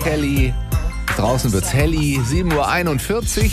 Kelly. Draußen wird's helli, 7:41 Uhr.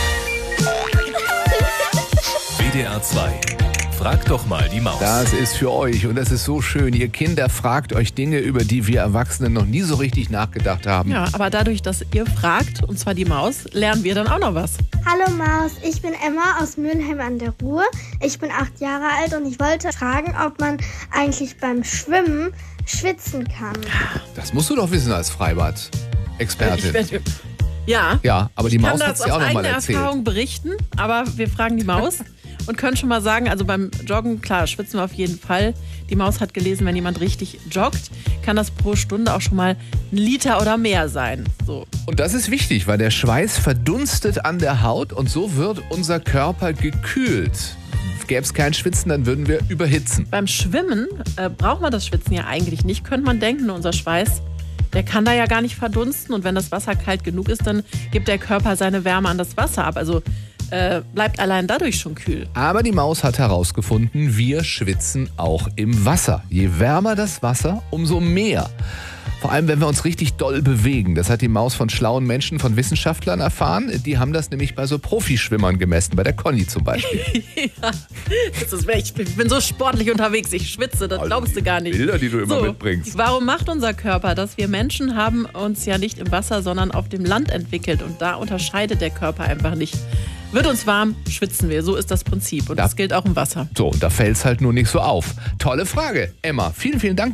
WDR 2. Frag doch mal die Maus. Das ist für euch und das ist so schön. Ihr Kinder fragt euch Dinge, über die wir Erwachsenen noch nie so richtig nachgedacht haben. Ja, aber dadurch, dass ihr fragt, und zwar die Maus, lernen wir dann auch noch was. Hallo Maus, ich bin Emma aus Mülheim an der Ruhr. Ich bin 8 Jahre alt und ich wollte fragen, ob man eigentlich beim Schwimmen schwitzen kann. Das musst du doch wissen als Freibad-Expertin. Ja, Ja, aber die ich Maus kann hat es das ja aus auch noch mal eigener erzählt. Erfahrung berichten, aber wir fragen die Maus und können schon mal sagen, also beim Joggen, klar, schwitzen wir auf jeden Fall. Die Maus hat gelesen, wenn jemand richtig joggt, kann das pro Stunde auch schon mal 1 Liter oder mehr sein. So. Und das ist wichtig, weil der Schweiß verdunstet an der Haut und so wird unser Körper gekühlt. Gäbe es kein Schwitzen, dann würden wir überhitzen. Beim Schwimmen braucht man das Schwitzen ja eigentlich nicht, könnte man denken. Nur unser Schweiß, der kann da ja gar nicht verdunsten. Und wenn das Wasser kalt genug ist, dann gibt der Körper seine Wärme an das Wasser ab. Also bleibt allein dadurch schon kühl. Aber die Maus hat herausgefunden, wir schwitzen auch im Wasser. Je wärmer das Wasser, umso mehr. Vor allem, wenn wir uns richtig doll bewegen. Das hat die Maus von schlauen Menschen, von Wissenschaftlern erfahren. Die haben das nämlich bei so Profischwimmern gemessen, bei der Conny zum Beispiel. Ja, ich bin so sportlich unterwegs, ich schwitze, das glaubst du gar nicht. Bilder, die du immer mitbringst. Warum macht unser Körper das? Wir Menschen haben uns ja nicht im Wasser, sondern auf dem Land entwickelt. Und da unterscheidet der Körper einfach nicht. Wird uns warm, schwitzen wir. So ist das Prinzip. Und das gilt auch im Wasser. So, da fällt es halt nur nicht so auf. Tolle Frage, Emma. Vielen, vielen Dank.